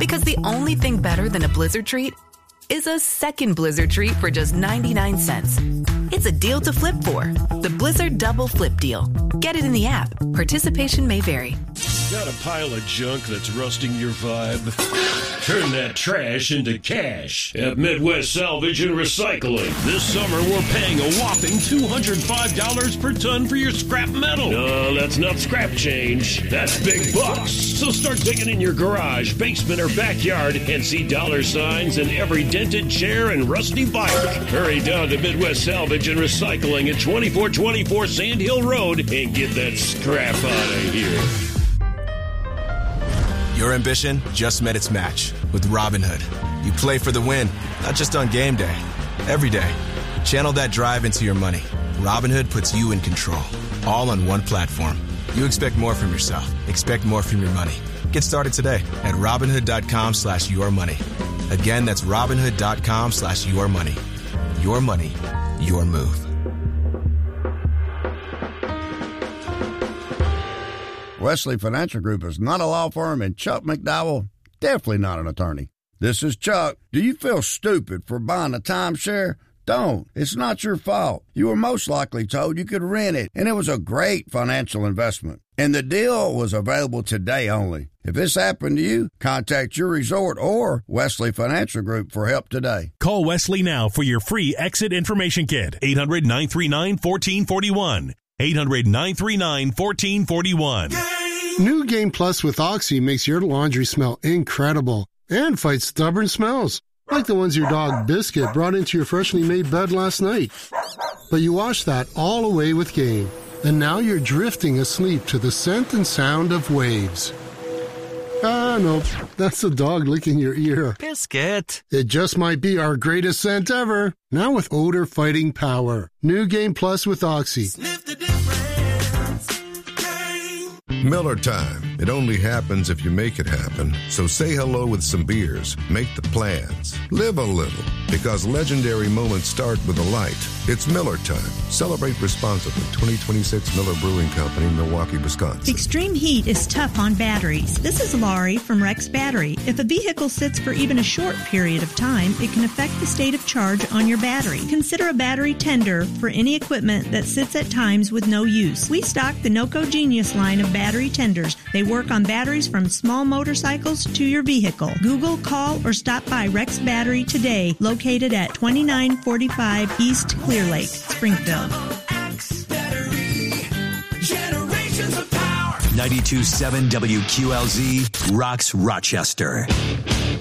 Because the only thing better than a Blizzard treat is a second Blizzard treat for just 99 cents. It's a deal to flip for. The Blizzard Double Flip Deal. Get it in the app. Participation may vary. Got a pile of junk that's rusting your vibe? Turn that trash into cash at Midwest Salvage and Recycling. This summer, we're paying a whopping $205 per ton for your scrap metal. No, that's not scrap change. That's big bucks. So start digging in your garage, basement, or backyard and see dollar signs in every dented chair and rusty bike. Hurry down to Midwest Salvage and Recycling at 2424 Sand Hill Road and get that scrap out of here. Your ambition just met its match with Robinhood. You play for the win, not just on game day, every day. Channel that drive into your money. Robinhood puts you in control, all on one platform. You expect more from yourself. Expect more from your money. Get started today at Robinhood.com/yourmoney. Again, that's Robinhood.com/yourmoney. Your money, your move. Wesley Financial Group is not a law firm, and Chuck McDowell, definitely not an attorney. This is Chuck. Do you feel stupid for buying a timeshare? Don't. It's not your fault. You were most likely told you could rent it, and it was a great financial investment. And the deal was available today only. If this happened to you, contact your resort or Wesley Financial Group for help today. Call Wesley now for your free exit information kit. 800-939-1441. 800-939-1441. New Game Plus with Oxy makes your laundry smell incredible and fights stubborn smells, like the ones your dog Biscuit brought into your freshly made bed last night. But you washed that all away with Game, and now you're drifting asleep to the scent and sound of waves. Ah, nope. That's the dog licking your ear. Biscuit. It just might be our greatest scent ever. Now with odor-fighting power. New Game Plus with Oxy. Sniff the difference. Miller time. It only happens if you make it happen. So say hello with some beers. Make the plans. Live a little. Because legendary moments start with a light. It's Miller time. Celebrate responsibly. 2026 Miller Brewing Company, Milwaukee, Wisconsin. Extreme heat is tough on batteries. This is Laurie from Rex Battery. If a vehicle sits for even a short period of time, it can affect the state of charge on your battery. Consider a battery tender for any equipment that sits at times with no use. We stock the NOCO Genius line of battery tenders. They work on batteries from small motorcycles to your vehicle. Google, call, or stop by Rex Battery today, located at 2945 East Clear Lake, Springfield. 92.7 WQLZ rocks Rochester.